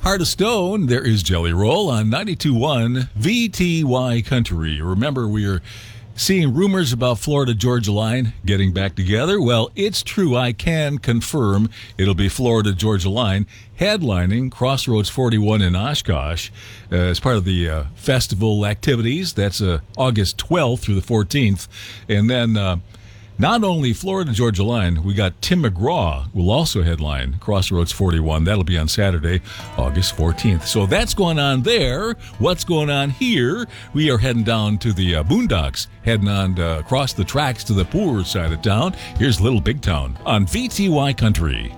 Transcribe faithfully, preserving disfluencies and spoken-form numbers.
Heart of Stone, there is Jelly Roll on ninety-two point one V T Y Country. Remember, we are seeing rumors about Florida Georgia Line getting back together. Well, it's true. I can confirm it'll be Florida Georgia Line headlining Crossroads forty-one in Oshkosh uh, as part of the uh, festival activities. That's uh, August twelfth through the fourteenth. And then uh, not only Florida Georgia Line, we got Tim McGraw will also headline Crossroads forty-one. That'll be on Saturday, August fourteenth. So that's going on there. What's going on here? We are heading down to the uh, Boondocks, heading on uh, across the tracks to the poor side of town. Here's Little Big Town on V T Y Country.